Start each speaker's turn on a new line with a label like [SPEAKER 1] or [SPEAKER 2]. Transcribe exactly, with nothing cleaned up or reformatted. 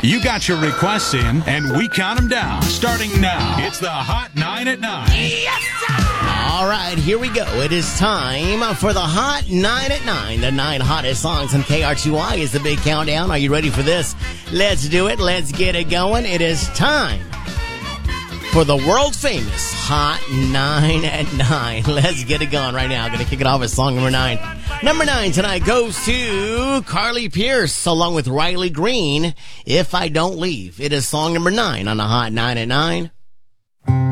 [SPEAKER 1] You got your requests in, and we count them down. Starting now, it's the Hot nine at nine.
[SPEAKER 2] Yes, sir! All right, here we go. It is time for the Hot nine at nine. The nine hottest songs on K R T Y is the big countdown. Are you ready for this? Let's do it. Let's get it going. It is time for the world-famous Hot nine at nine. Let's get it going right now. I'm going to kick it off with song number nine. Number nine tonight goes to Carly Pearce along with Riley Green, If I Don't Leave. It is song number nine on the Hot nine at nine.